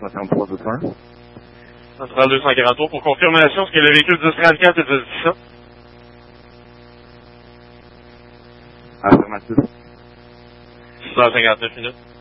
143 201. Central 243 pour confirmation, est-ce que le véhicule 1034 et 1017? Affirmatif. 6h59 minutes.